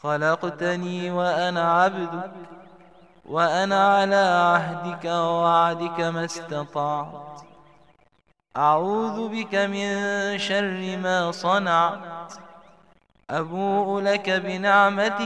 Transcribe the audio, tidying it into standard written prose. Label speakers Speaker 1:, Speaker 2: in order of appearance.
Speaker 1: خلقتني وأنا عبدك، وأنا على عهدك ووعدك ما استطعت. أعوذ بك من شر ما صنعت. أبوء لك بنعمتك